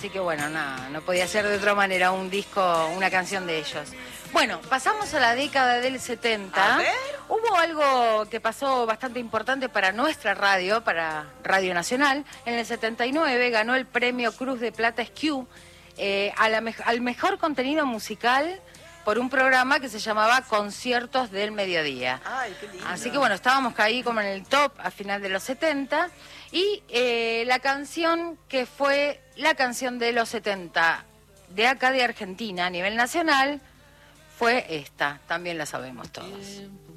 Así que bueno, nada, no podía ser de otra manera un disco, una canción de ellos. Bueno, pasamos a la década del 70. A ver. Hubo algo que pasó bastante importante para nuestra radio, para Radio Nacional. En el 79 ganó el premio Cruz de Plata SQ al mejor contenido musical por un programa que se llamaba Conciertos del Mediodía. Ay, qué lindo. Así que bueno, estábamos ahí como en el top a final de los 70. Y la canción que fue la canción de los 70 de acá de Argentina a nivel nacional fue esta, también la sabemos todos.